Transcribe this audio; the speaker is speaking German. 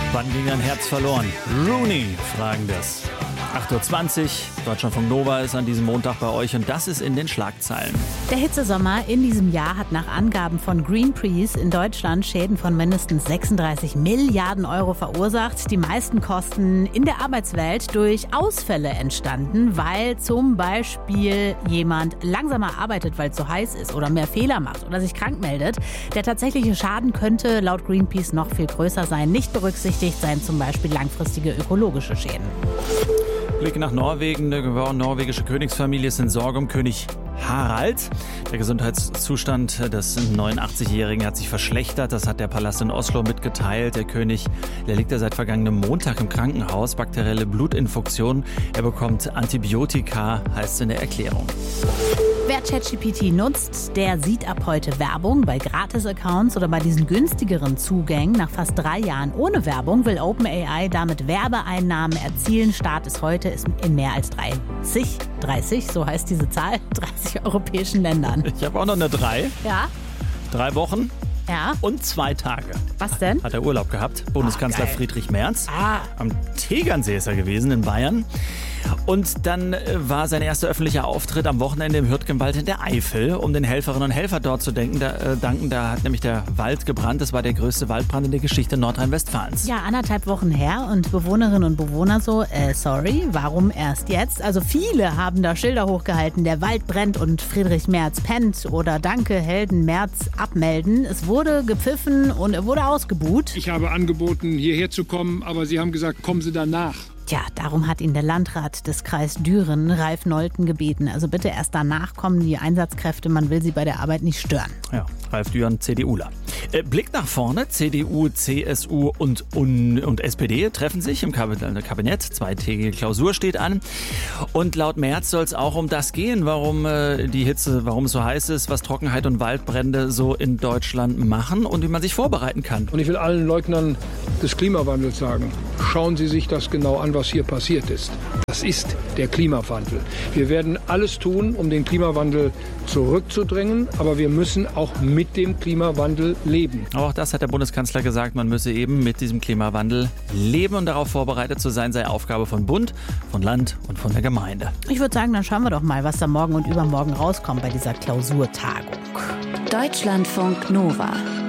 Wann ging ein Herz verloren? Rooney fragen das. 8.20 Uhr, Deutschlandfunk Nova ist an diesem Montag bei euch und das ist in den Schlagzeilen. Der Hitzesommer in diesem Jahr hat nach Angaben von Greenpeace in Deutschland Schäden von mindestens 36 Milliarden Euro verursacht. Die meisten Kosten in der Arbeitswelt durch Ausfälle entstanden, weil zum Beispiel jemand langsamer arbeitet, weil es so heiß ist oder mehr Fehler macht oder sich krank meldet. Der tatsächliche Schaden könnte laut Greenpeace noch viel größer sein. Nicht berücksichtigt seien zum Beispiel langfristige ökologische Schäden. Blick nach Norwegen. Die norwegische Königsfamilie ist in Sorge um König Harald. Der Gesundheitszustand des 89-Jährigen hat sich verschlechtert. Das hat der Palast in Oslo mitgeteilt. Der König, der liegt ja seit vergangenem Montag im Krankenhaus. Bakterielle Blutinfektion. Er bekommt Antibiotika, heißt es in der Erklärung. Wer ChatGPT nutzt, der sieht ab heute Werbung bei Gratis-Accounts oder bei diesen günstigeren Zugängen. Nach fast 3 Jahren ohne Werbung will OpenAI damit Werbeeinnahmen erzielen. Start ist heute in mehr als 30, so heißt diese Zahl, 30 europäischen Ländern. Ich habe auch noch eine 3. Ja. 3 Wochen. Ja. Und 2 Tage. Was denn? Hat er Urlaub gehabt. Bundeskanzler geil. Friedrich Merz. Am Tegernsee ist er gewesen in Bayern. Und dann war sein erster öffentlicher Auftritt am Wochenende im Hürtgenwald in der Eifel, um den Helferinnen und Helfern dort zu danken. Da hat nämlich der Wald gebrannt. Das war der größte Waldbrand in der Geschichte Nordrhein-Westfalens. Ja, 1,5 Wochen her und Bewohnerinnen und Bewohner so, sorry, warum erst jetzt? Also viele haben da Schilder hochgehalten, der Wald brennt und Friedrich Merz pennt oder Danke, Helden Merz abmelden. Es wurde gepfiffen und er wurde ausgebuht. Ich habe angeboten, hierher zu kommen, aber Sie haben gesagt, kommen Sie danach. Tja, darum hat ihn der Landrat des Kreis Düren, Ralf Nolten, gebeten. Also bitte erst danach kommen die Einsatzkräfte, man will sie bei der Arbeit nicht stören. Ja, Ralf Düren, CDUler. Blick nach vorne, CDU, CSU und SPD treffen sich im Kabinett. 2-tägige Klausur steht an. Und laut Merz soll es auch um das gehen, warum die Hitze, warum es so heiß ist, was Trockenheit und Waldbrände so in Deutschland machen und wie man sich vorbereiten kann. Und ich will allen Leugnern des Klimawandels sagen, schauen Sie sich das genau an, was hier passiert ist. Das ist der Klimawandel. Wir werden alles tun, um den Klimawandel zurückzudrängen, aber wir müssen auch mit dem Klimawandel leben. Auch das hat der Bundeskanzler gesagt, man müsse eben mit diesem Klimawandel leben und darauf vorbereitet zu sein, sei Aufgabe von Bund, von Land und von der Gemeinde. Ich würde sagen, dann schauen wir doch mal, was da morgen und übermorgen rauskommt bei dieser Klausurtagung. Deutschlandfunk Nova.